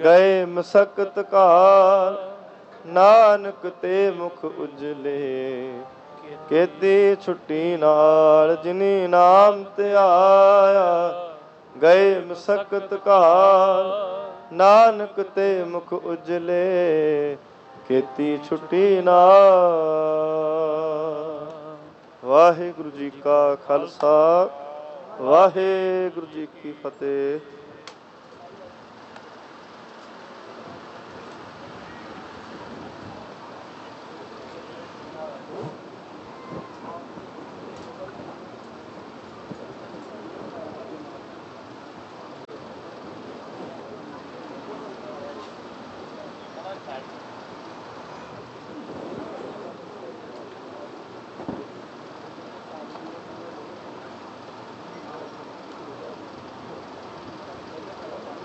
ਗਏ ਮਸਕਤ ਘਾਲ, ਨਾਨਕ ਤੇ ਮੁਖ ਉਜਲੇ। ਕੀਤੀ ਛੁੱਟੀ ਨਾਲ ਜਿਨੀ ਨਾਮ ਤੇ ਆਇਆ, ਗਏ ਮਸਕਤ ਘਾਲ, ਨਾਨਕ ਤੇ ਮੁਖ ਉਜਲੇ। ਕੀਤੀ ਛੁੱਟੀ ਨਾਲ। ਵਾਹਿਗੁਰੂ ਜੀ ਕਾ ਖਾਲਸਾ, ਵਾਹਿਗੁਰੂ ਜੀ ਕੀ ਫਤਿਹ।